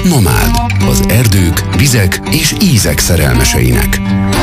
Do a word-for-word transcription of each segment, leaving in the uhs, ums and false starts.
Nomád, az erdők, vizek és ízek szerelmeseinek.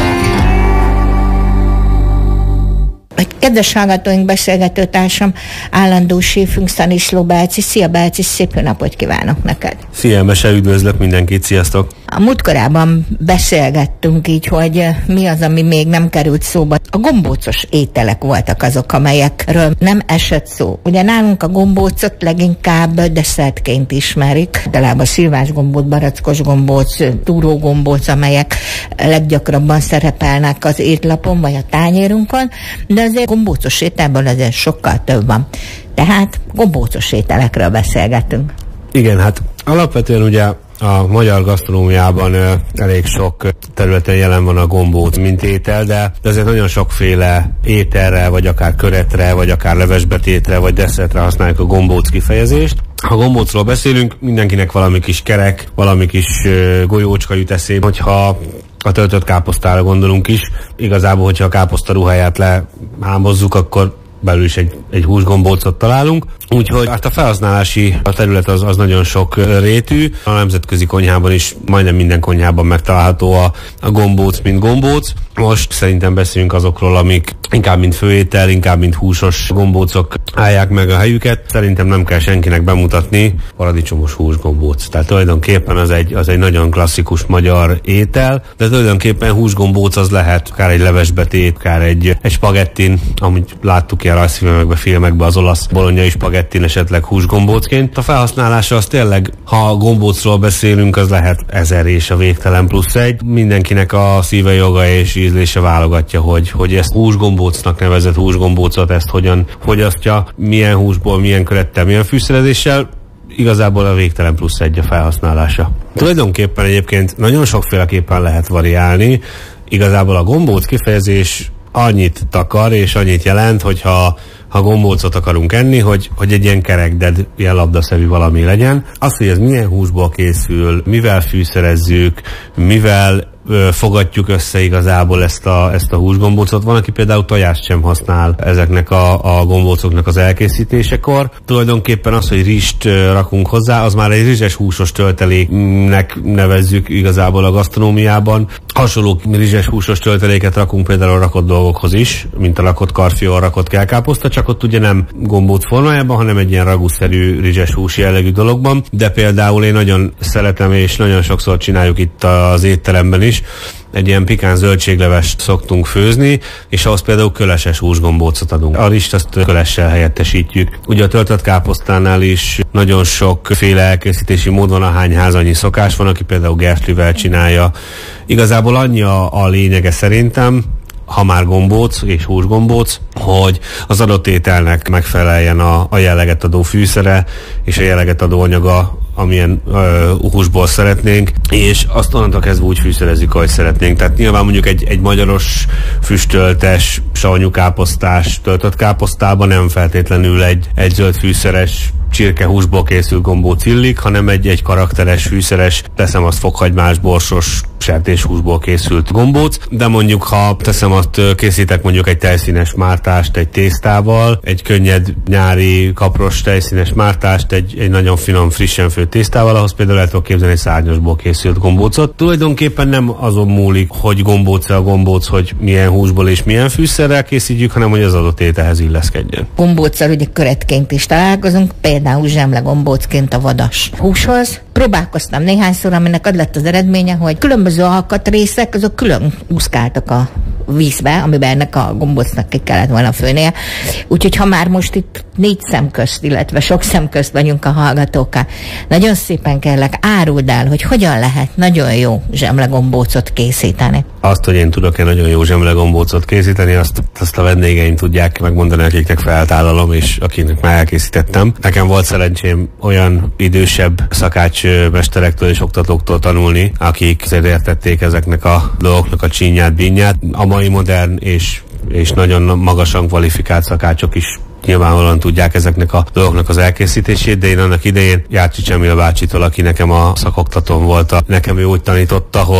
Egy kedves hallgatóink, beszélgetőtársam, állandó séfünk, Szaniszló Bálci. Szia Bálci, szép jó napot kívánok neked! Szia Mese, üdvözlök mindenkit, sziasztok! A múltkorában beszélgettünk így, hogy mi az, ami még nem került szóba. A gombócos ételek voltak azok, amelyekről nem esett szó. Ugye nálunk a gombócot leginkább desszertként ismerik. Általában szilvás gombóc, barackos gombóc, túró gombóc, amelyek leggyakrabban szerepelnek az étlapon vagy a tányérunkon, de azért gombócos ételből azért sokkal több van. Tehát gombócos ételekről beszélgetünk. Igen, hát alapvetően ugye a magyar gasztronómiában ö, elég sok területen jelen van a gombóc, mint étel, de azért nagyon sokféle ételre, vagy akár köretre, vagy akár levesbetétre, vagy desszertre használjuk a gombóc kifejezést. Ha gombócról beszélünk, mindenkinek valami kis kerek, valami kis ö, golyócska jut eszébe, hogyha a töltött káposztára gondolunk is. Igazából, hogyha a káposzta ruháját lehámozzuk, akkor belül is egy, egy húsgombócot találunk. Úgyhogy hát a felhasználási a terület az, az nagyon sok rétű. A nemzetközi konyhában is majdnem minden konyhában megtalálható a, a gombóc, mint gombóc. Most szerintem beszélünk azokról, amik inkább mint főétel, inkább mint húsos gombócok állják meg a helyüket. Szerintem nem kell senkinek bemutatni paradicsomos húsgombóc. Tehát tulajdonképpen az egy, az egy nagyon klasszikus magyar étel, de tulajdonképpen húsgombóc az lehet akár egy levesbetét, akár egy, egy spagettin, amit láttuk ilyen rajzfilmekben, filmekben, az olasz bolonyai spagettin, esetleg húsgombócként. A felhasználása az tényleg, ha gombócról beszélünk, az lehet ezer és a végtelen plusz egy. Mindenkinek a szíve joga és ízlése válogatja, hogy, hogy ezt húsgombócnak nevezett húsgombócot, ezt hogyan fogyasztja, milyen húsból, milyen körettel, milyen fűszerezéssel. Igazából a végtelen plusz egy a felhasználása. Tulajdonképpen egyébként nagyon sokféleképpen lehet variálni. Igazából a gombóc kifejezés annyit takar és annyit jelent, hogyha ha gombócot akarunk enni, hogy, hogy egy ilyen kerekded, ilyen labdaszerű valami legyen. Az, hogy ez milyen húsból készül, mivel fűszerezzük, mivel ö, fogatjuk össze igazából ezt a, ezt a húsgombócot. Van, aki például tojást sem használ ezeknek a, a gombócoknak az elkészítésekor. Tulajdonképpen az, hogy rizst ö, rakunk hozzá, az már egy rizses húsos tölteléknek nevezzük igazából a gasztronómiában. Hasonló rizses húsos tölteléket rakunk például a rakott dolgokhoz is, mint a rakott karfiol, a rakott kelkáposzta, csak ott ugye nem gombóc formájában, hanem egy ilyen ragúszerű rizses hús jellegű dologban, de például én nagyon szeretem, és nagyon sokszor csináljuk itt az étteremben is, egy ilyen pikán zöldséglevest szoktunk főzni, és ahhoz például köleses húsgombócot adunk. A rist azt kölessel helyettesítjük. Ugye a töltött káposztánál is nagyon sokféle elkészítési mód van, ahány ház, annyi szokás van, aki például gertlivel csinálja. Igazából annyi a, a lényege szerintem, ha már gombóc és húsgombóc, hogy az adott ételnek megfeleljen a, a jelleget adó fűszere és a jelleget adó anyaga, amilyen ö, húsból szeretnénk, és azt onnantól kezdve úgy fűszerezzük, ahogy szeretnénk. Tehát nyilván mondjuk egy, egy magyaros füstöltes, savanyú káposztás, töltött káposztában nem feltétlenül egy, egy zöld fűszeres csirkehúsból készült gombóc illik, hanem egy, egy karakteres, fűszeres, teszem azt fokhagymás, borsos, sertéshúsból készült gombóc, de mondjuk ha teszem azt, készítek mondjuk egy tejszínes mártást egy tésztával, egy könnyed nyári kapros tejszínes mártást egy, egy nagyon finom, frissen főtt tésztával, ahhoz például el tudok képzelni egy szárnyasból készült gombócot. Tulajdonképpen nem azon múlik, hogy gombóc a gombóc, hogy milyen húsból és milyen fűszerrel készítjük, hanem hogy az adott ételhez illeszkedjen. Gombóccal ugye köretként is találkozunk, például zsemlegombócként a vadas húshoz. Próbálkoztam néhányszor, aminek az lett az eredménye, hogy különböző alkatrészek, azok külön úszkáltak a vízbe, amiben ennek a gombócnak ki kellett volna főnie. Úgyhogy ha már most itt négy szem közt, illetve sok szem közt vagyunk a hallgatókkal, nagyon szépen kérlek, áruld el, hogy hogyan lehet nagyon jó zsemlegombócot készíteni. Azt, hogy én tudok-e nagyon jó zsemlegombócot készíteni, azt, azt a vendégeim tudják megmondani, akiknek feltállalom, és akiknek már elkészítettem. Nekem volt szerencsém olyan idősebb szakácsmesterektől és oktatóktól tanulni, akik azért értették ezeknek a dolgoknak a csínyát, bínyát. A mai modern és, és nagyon magasan kvalifikált szakácsok is nyilvánvalóan tudják ezeknek a dolgoknak az elkészítését, de én annak idején Járcsics Emil bácsitól, aki nekem a szakoktatóm volt, nekem ő úgy tanította, hogy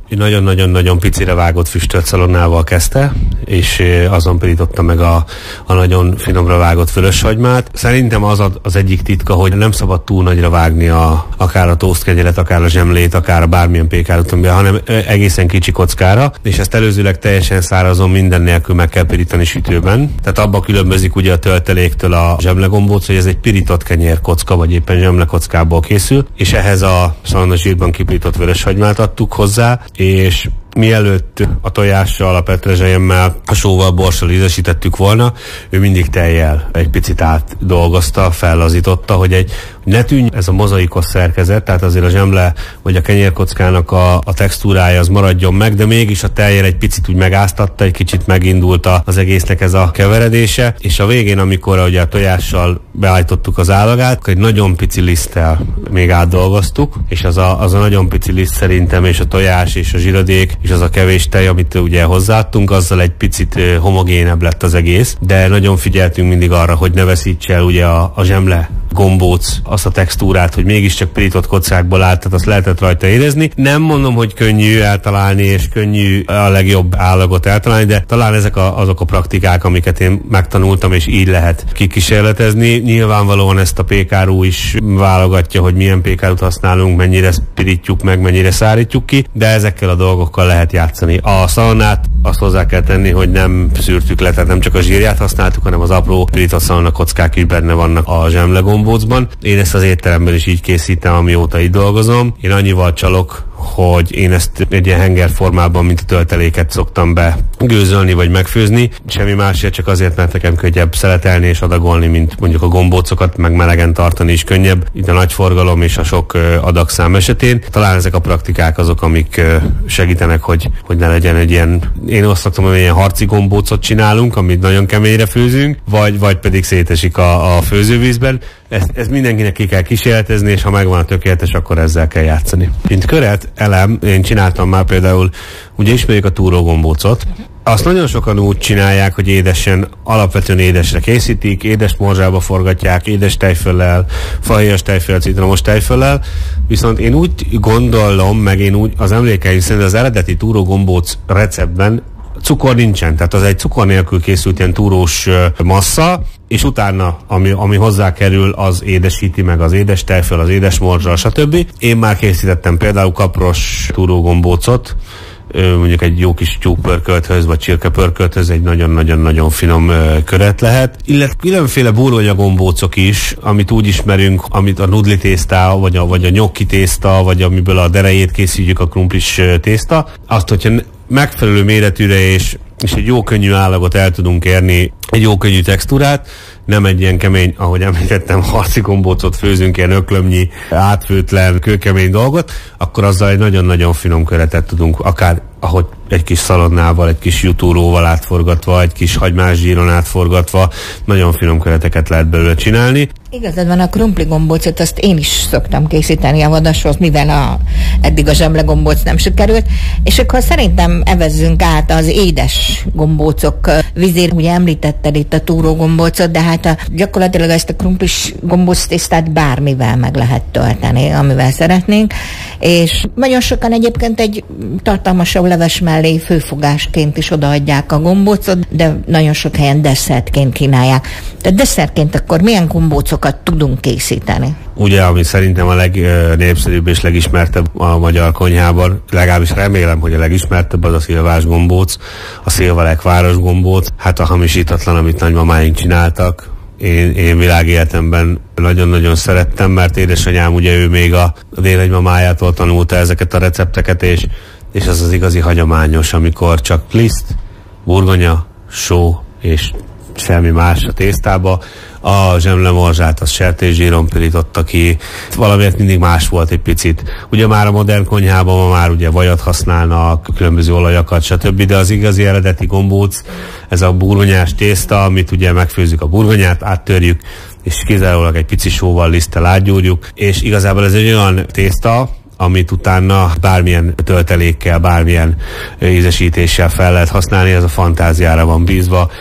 nagyon-nagyon-nagyon picire vágott füstölt szalonnával kezdte, és azon pirította meg a, a nagyon finomra vágott vöröshagymát. Szerintem az az egyik titka, hogy nem szabad túl nagyra vágni a, akár a toastkenyeret, akár a zsemlét, akár a bármilyen pékárut, hanem egészen kicsi kockára, és ezt előzőleg teljesen szárazon minden nélkül meg kell pirítani sütőben. Tehát abba különbözik ugye a tölteléktől a zsemlegombóc, hogy ez egy pirított kenyérkocka, vagy éppen zsemlekockából készül, és ehhez a szalonnazsírban kipirított vöröshagymát adtuk hozzá, és mielőtt a tojással, a petrezselyemmel, a sóval, borssal ízesítettük volna, ő mindig tejjel egy picit átdolgozta, fellazította, hogy egy ne tűnj ez a mozaikos szerkezet, tehát azért a zsemle vagy a kenyérkockának a, a textúrája az maradjon meg, de mégis a tejjel egy picit úgy megáztatta, egy kicsit megindult az egésznek ez a keveredése, és a végén, amikor ugye a tojással beállítottuk az állagát, akkor egy nagyon pici liszttel még átdolgoztuk, és az a, az a nagyon pici liszt szerintem, és a tojás, és a zsiradék, és az a kevés tej, amit ugye hozzáadtunk, azzal egy picit homogénebb lett az egész, de nagyon figyeltünk mindig arra, hogy ne veszítse el ugye a, a zsemle gombóc azt a textúrát, hogy mégiscsak pirított kockákból állt, tehát azt lehetett rajta érezni. Nem mondom, hogy könnyű eltalálni, és könnyű a legjobb állagot eltalálni, de talán ezek a, azok a praktikák, amiket én megtanultam, és így lehet kikísérletezni. Nyilvánvalóan ezt a pékárú is válogatja, hogy milyen pékárút használunk, mennyire pirítjuk meg, mennyire szárítjuk ki, de ezekkel a dolgokkal lehet játszani. A szalonnát azt hozzá kell tenni, hogy nem szűrtük le, tehát nem csak a zsírját használtuk, hanem az apró pirított szalonna kockák is benne vannak a zsemlegombócban. Én ezt az étteremben is így készítem, amióta itt dolgozom. Én annyival csalok, hogy én ezt egy ilyen henger formában, mint a tölteléket szoktam be gőzölni vagy megfőzni. Semmi másért, csak azért, mert nekem könnyebb szeletelni és adagolni, mint mondjuk a gombócokat, meg melegen tartani is könnyebb. Itt a nagy forgalom és a sok adagszám esetén. Talán ezek a praktikák azok, amik segítenek, hogy, hogy ne legyen egy ilyen, én azt szoktam, hogy ilyen harci gombócot csinálunk, amit nagyon keményre főzünk, vagy, vagy pedig szétesik a, a főzővízben. Ezt, ezt mindenkinek ki kell kísérletezni, és ha megvan a tökéletes, akkor ezzel kell játszani. Mint köret, elem, én csináltam már például, ugye ismerjük a túrógombócot. Azt nagyon sokan úgy csinálják, hogy édesen, alapvetően édesre készítik, édes morzsába forgatják, édes tejföllel, fahéjas tejföllel, citromos tejföllel, viszont én úgy gondolom, meg én úgy az emlékeim szerint az eredeti túrógombóc receptben cukor nincsen, tehát az egy cukor nélkül készült ilyen túrós massza, és utána, ami, ami hozzá kerül, az édesíti meg az édes tejföl, az édes morzsa, stb. Én már készítettem például kapros túrógombócot, mondjuk egy jó kis tyúkpörkölthöz, vagy csirkepörkölthöz egy nagyon-nagyon-nagyon finom köret lehet. Illetve különféle burgonyagombócok is, amit úgy ismerünk, amit a nudli tészta, vagy a, vagy a nyokki tészta, vagy amiből a derejét készítjük, a krumplis tészta. Azt, hogyha megfelelő méretűre és, és egy jó könnyű állagot el tudunk érni, egy jó könnyű textúrát, nem egy ilyen kemény, ahogy említettem, harci gombócot főzünk, ilyen öklömnyi, átfőtlen, kőkemény dolgot, akkor azzal egy nagyon-nagyon finom köretet tudunk, akár ahogy egy kis szalonnával, egy kis jutúróval átforgatva, egy kis hagymás zsíron átforgatva, nagyon finom köreteket lehet belőle csinálni. Igazad van, a krumpligombócot azt én is szoktam készíteni a vadashoz, mivel a, eddig a zsemlegombóc nem sikerült, és akkor szerintem evezzünk át az édes gombócok vizére. Ugye említetted itt a túrógombócot, de hát a, gyakorlatilag ezt a krumplis gombóc tésztát bármivel meg lehet tölteni, amivel szeretnénk, és nagyon sokan egyébként egy tartalmasabb leves mellé főfogásként is odaadják a gombócot, de nagyon sok helyen desszertként kínálják. Tehát desszertként akkor milyen gombócokat tudunk készíteni? Ugye, ami szerintem a legnépszerűbb és legismertebb a magyar konyhában, legalábbis remélem, hogy a legismertebb, az a szilvás gombóc, a szilvalekváros gombóc, hát a hamisítatlan, amit nagymamáink csináltak. Én, én világéletemben nagyon-nagyon szerettem, mert édesanyám ugye ő még a dédnagymamájától tanulta ezeket a recepteket, és, és az az igazi hagyományos, amikor csak liszt, burgonya, só és semmi más a tésztába. A zsemlemorzsát az sertészsíron pirította ki. Valamiért mindig más volt egy picit. Ugye már a modern konyhában ma már ugye vajat használnak, különböző olajakat, stb. De az igazi eredeti gombóc, ez a burgonyás tészta, amit ugye megfőzzük a burgonyát, áttörjük, és kizárólag egy pici sóval, liszttel átgyúrjuk. És igazából ez egy olyan tészta, amit utána bármilyen töltelékkel, bármilyen ízesítéssel fel lehet használni, ez a fantáziára van bízva.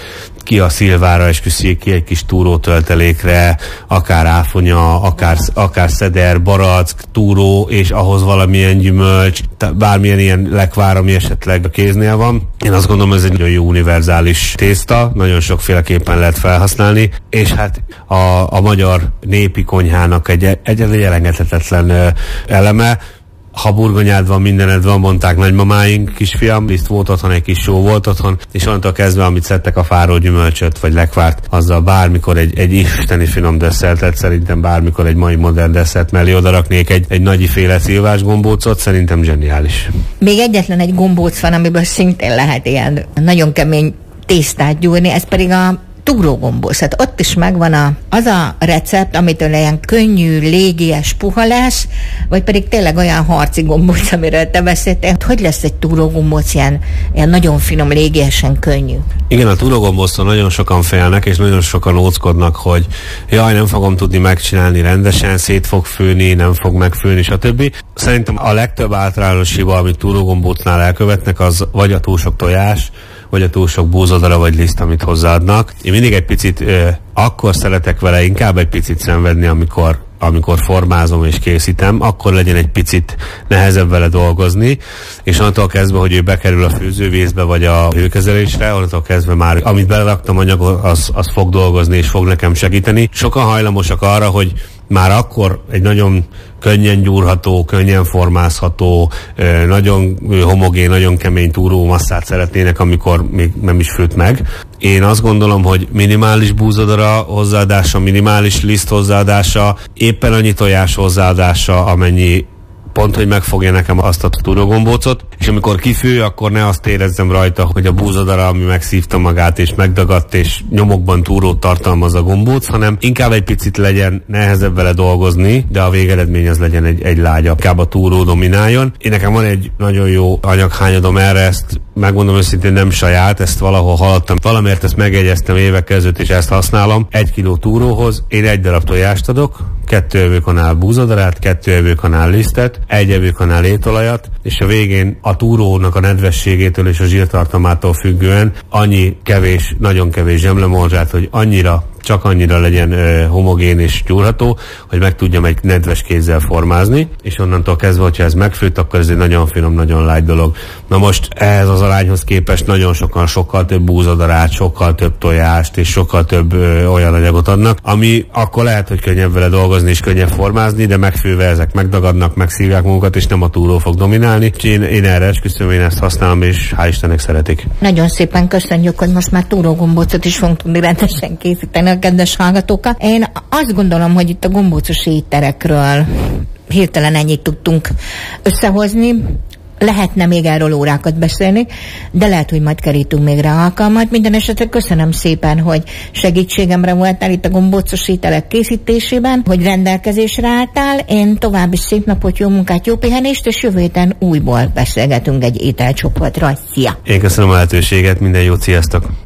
ki a szilvára esküszik, ki egy kis túrótöltelékre, akár áfonya, akár, akár szeder, barack, túró, és ahhoz valamilyen gyümölcs, bármilyen ilyen lekvár, ami esetleg a kéznél van. Én azt gondolom, ez egy nagyon jó univerzális tészta, nagyon sokféleképpen lehet felhasználni, és hát a, a magyar népi konyhának egy, egy, egy elengedhetetlen eleme. Ha burgonyád van, mindened van, mondták nagymamáink, kisfiam, liszt volt otthon, egy kis só volt otthon, és onnantól kezdve, amit szedtek a fáró gyümölcsöt, vagy lekvárt, azzal bármikor egy, egy isteni finom desszertet, szerintem bármikor egy mai modern desszert mellé odaraknék egy, egy nagyiféle szilvás gombócot, szerintem zseniális. Még egyetlen egy gombóc van, amiből szintén lehet ilyen nagyon kemény tésztát gyúrni, ez pedig a túrógombóc. Hát ott is megvan a, az a recept, amitől ilyen könnyű, légies, puha lesz, vagy pedig tényleg olyan harci gombóc, amiről te beszéltél. Hogy lesz egy túrógombóc ilyen, ilyen nagyon finom, légiesen könnyű? Igen, a túrógombóctól nagyon sokan félnek, és nagyon sokan óckodnak, hogy jaj, nem fogom tudni megcsinálni rendesen, szét fog főni, nem fog megfőni, stb. Szerintem a legtöbb általános hiba, amit túrógombócnál elkövetnek, az vagy a túl sok tojás, vagy a túl sok búzadara vagy liszt, amit hozzáadnak. Én mindig egy picit ö, akkor szeretek vele inkább egy picit szenvedni, amikor, amikor formázom és készítem, akkor legyen egy picit nehezebb vele dolgozni, és onnantól kezdve, hogy ő bekerül a főzővízbe vagy a hőkezelésre, onnantól kezdve már, amit beleraktam anyagot, az, az fog dolgozni és fog nekem segíteni. Sokan hajlamosak arra, hogy már akkor egy nagyon könnyen gyúrható, könnyen formázható, nagyon homogén, nagyon kemény túrómasszát szeretnének, amikor még nem is főtt meg. Én azt gondolom, hogy minimális búzadara hozzáadása, minimális liszt hozzáadása, éppen annyi tojás hozzáadása, amennyi pont, hogy megfogja nekem azt a túrógombócot, és amikor kifő, akkor ne azt érezzem rajta, hogy a búzadara, ami megszívta magát, és megdagadt, és nyomokban túrót tartalmaz a gombóc, hanem inkább egy picit legyen nehezebb vele dolgozni, de a végeredmény az legyen egy, egy lágyabb, inkább a túró domináljon. Én nekem van egy nagyon jó anyaghányadom erre, ezt megmondom őszintén, nem saját, ezt valahol hallottam. Valamiért ezt megjegyeztem évek között, és ezt használom. Egy kiló túróhoz én egy darab tojást adok, kettő evőkanál búzadarát, kettő evőkanál lisztet, egy evőkanál étolajat, és a végén a túrónak a nedvességétől és a zsírtartalmától függően annyi kevés, nagyon kevés zsemlemorzsát, hogy annyira csak annyira legyen ö, homogén és gyúrható, hogy meg tudjam egy nedves kézzel formázni, és onnantól kezdve, hogyha ez megfőtt, akkor ez egy nagyon finom, nagyon lágy dolog. Na most ehhez az arányhoz képest nagyon sokan sokkal több búzadarát, sokkal több tojást és sokkal több ö, olyan anyagot adnak, ami akkor lehet, hogy könnyebb vele dolgozni és könnyebb formázni, de megfőve ezek megdagadnak, megszívják magukat, és nem a túró fog dominálni. Én, én erre esküszöm, én ezt használom, és hál' Istennek szeretik. Nagyon szépen köszönjük, hogy most már túrógombócot is fogunk tudni rendesen készíteni a kedves hallgatókkal. Én azt gondolom, hogy itt a gombócos étterekről hirtelen ennyit tudtunk összehozni. Lehetne még erről órákat beszélni, de lehet, hogy majd kerítünk még rá alkalmat. Minden esetre köszönöm szépen, hogy segítségemre voltál itt a gombócos ételek készítésében, hogy rendelkezésre álltál. Én további szép napot, jó munkát, jó pihenést, és jövő héten újból beszélgetünk egy ételcsoportról. Szia! Én köszönöm a lehetőséget, minden jót, sziasztok!